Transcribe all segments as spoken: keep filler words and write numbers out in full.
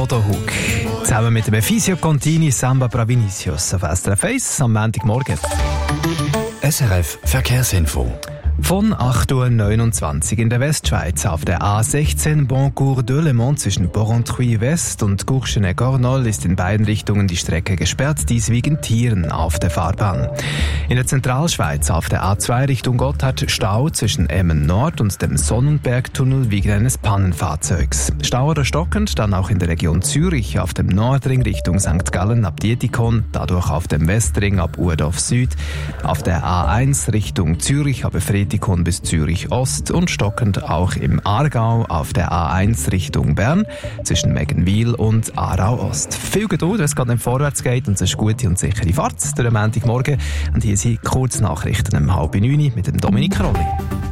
Dodo Hug. Zusammen mit dem Fisio Contini Samba Bra Vinicius auf S R F eins am Montagmorgen. S R F Verkehrsinfo. Von acht Uhr neunundzwanzig in der Westschweiz auf der A sechzehn Boncourt-Delemont zwischen Porrentruy West und Courchenay-Gornol ist in beiden Richtungen die Strecke gesperrt, dies wegen Tieren auf der Fahrbahn. In der Zentralschweiz auf der A zwei Richtung Gotthard Stau zwischen Emmen Nord und dem Sonnenbergtunnel wegen eines Pannenfahrzeugs. Stau oder stockend, dann auch in der Region Zürich auf dem Nordring Richtung Sankt Gallen ab Dietikon, dadurch auf dem Westring ab Urdorf Süd, auf der A eins Richtung Zürich ab Friedrichshafen bis Zürich Ost und stockend auch im Aargau auf der A eins Richtung Bern zwischen Meggenwil und Aarau Ost. Viel Geduld, wenn es gerade nicht vorwärts geht, und es ist gute und sichere Fahrt durch den Montagmorgen. Und hier sind Kurznachrichten um halb neun mit dem Dominik Rolli.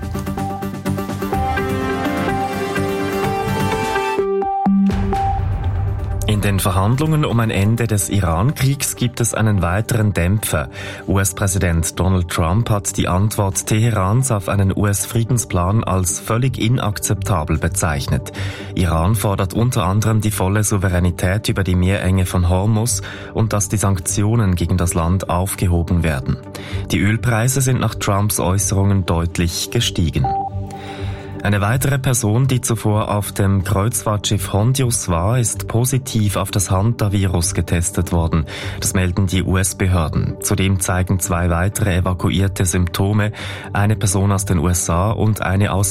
In den Verhandlungen um ein Ende des Iran-Kriegs gibt es einen weiteren Dämpfer. U S-Präsident Donald Trump hat die Antwort Teherans auf einen U S-Friedensplan als völlig inakzeptabel bezeichnet. Iran fordert unter anderem die volle Souveränität über die Meerenge von Hormuz und dass die Sanktionen gegen das Land aufgehoben werden. Die Ölpreise sind nach Trumps Äußerungen deutlich gestiegen. Eine weitere Person, die zuvor auf dem Kreuzfahrtschiff Hondius war, ist positiv auf das Hantavirus getestet worden. Das melden die U S-Behörden. Zudem zeigen zwei weitere Evakuierte Symptome, eine Person aus den U S A und eine aus